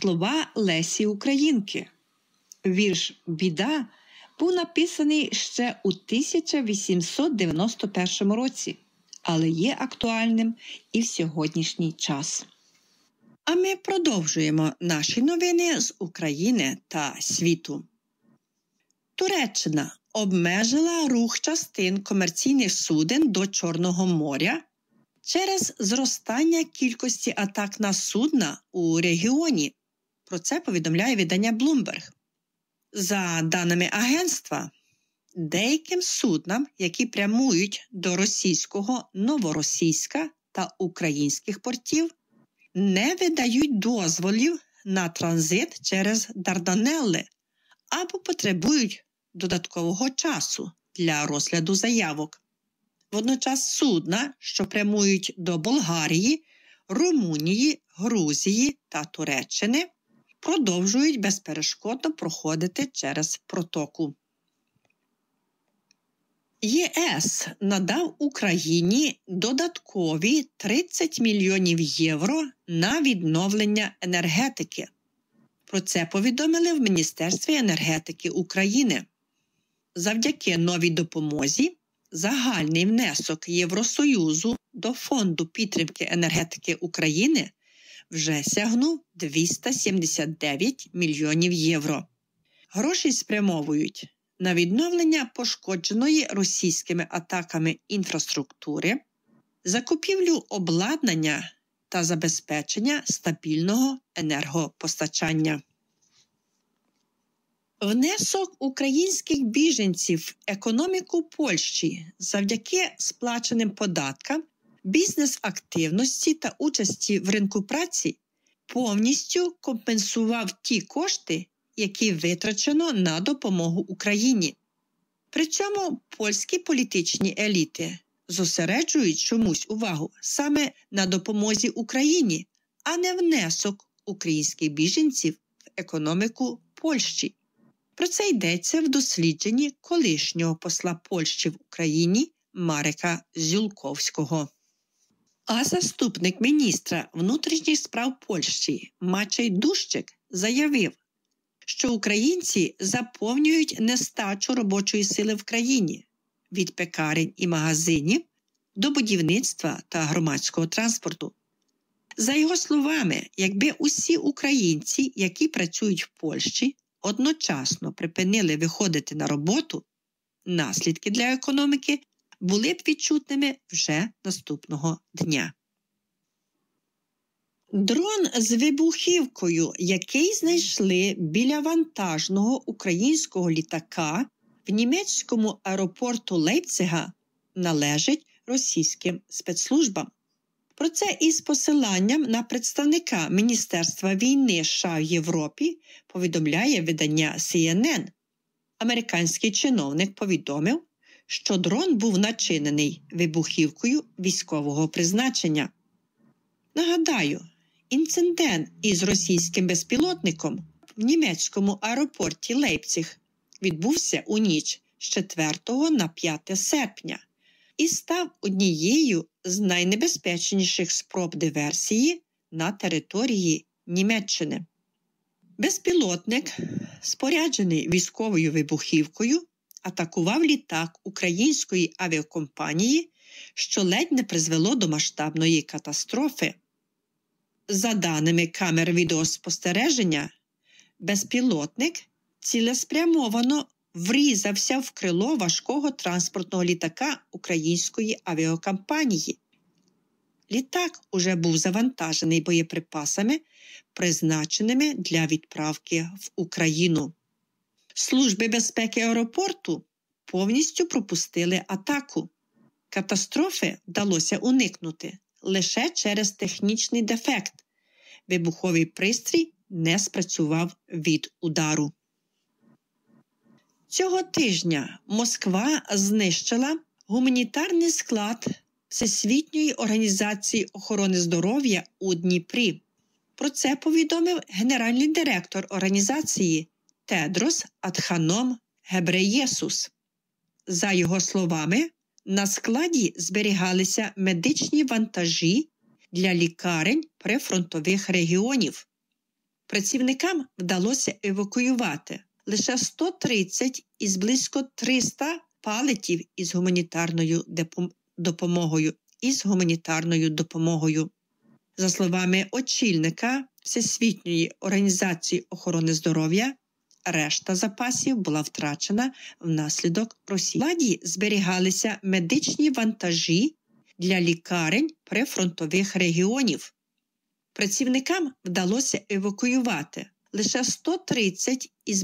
слова Лесі Українки. Вірш «Біда» був написаний ще у 1891 році, але є актуальним і в сьогоднішній час. А ми продовжуємо наші новини з України та світу. Туреччина обмежила рух частин комерційних суден до Чорного моря через зростання кількості атак на судна у регіоні. Про це повідомляє видання Bloomberg. За даними агентства, деяким суднам, які прямують до російського Новоросійська та українських портів, не видають дозволів на транзит через Дарданелли або потребують додаткового часу для розгляду заявок. Водночас судна, що прямують до Болгарії, Румунії, Грузії та Туреччини, продовжують безперешкодно проходити через протоку. ЄС надав Україні додаткові 30 мільйонів євро на відновлення енергетики. Про це повідомили в Міністерстві енергетики України. Завдяки новій допомозі загальний внесок Євросоюзу до Фонду підтримки енергетики України вже сягнув 279 мільйонів євро. Гроші спрямовують на відновлення пошкодженої російськими атаками інфраструктури, закупівлю обладнання та забезпечення стабільного енергопостачання. Внесок українських біженців в економіку Польщі завдяки сплаченим податкам, бізнес-активності та участі в ринку праці повністю компенсував ті кошти, які витрачено на допомогу Україні. При цьому польські політичні еліти зосереджують чомусь увагу саме на допомозі Україні, а не внесок українських біженців в економіку Польщі. Про це йдеться в дослідженні колишнього посла Польщі в Україні Марека Зюлковського. А заступник міністра внутрішніх справ Польщі Мачей Дущик заявив, що українці заповнюють нестачу робочої сили в країні від пекарень і магазинів до будівництва та громадського транспорту. За його словами, якби усі українці, які працюють в Польщі, одночасно припинили виходити на роботу, наслідки для економіки були б відчутними вже наступного дня. Дрон з вибухівкою, який знайшли біля вантажного українського літака в німецькому аеропорту Лейпцига, належить російським спецслужбам. Про це із посиланням на представника Міністерства війни США в Європі повідомляє видання CNN. Американський чиновник повідомив, що дрон був начинений вибухівкою військового призначення. Нагадаю, інцидент із російським безпілотником в німецькому аеропорті Лейпциг відбувся у ніч з 4 на 5 серпня і став однією з найнебезпечніших спроб диверсії на території Німеччини. Безпілотник, споряджений військовою вибухівкою, атакував літак української авіакомпанії, що ледь не призвело до масштабної катастрофи. За даними камер відеоспостереження, безпілотник цілеспрямовано врізався в крило важкого транспортного літака української авіакомпанії. Літак уже був завантажений боєприпасами, призначеними для відправки в Україну. Служби безпеки аеропорту повністю пропустили атаку. Катастрофи вдалося уникнути лише через технічний дефект. Вибуховий пристрій не спрацював від удару. Цього тижня Москва знищила гуманітарний склад Всесвітньої організації охорони здоров'я у Дніпрі. Про це повідомив генеральний директор організації Тедрос Адханом Гебреєсус. За його словами, на складі зберігалися медичні вантажі для лікарень прифронтових регіонів. Працівникам вдалося евакуювати лише 130 із близько 300 палетів із гуманітарною допомогою. За словами очільника Всесвітньої організації охорони здоров'я, решта запасів була втрачена внаслідок Росії. В складі зберігалися медичні вантажі для лікарень прифронтових регіонів. Працівникам вдалося евакуювати лише 130 із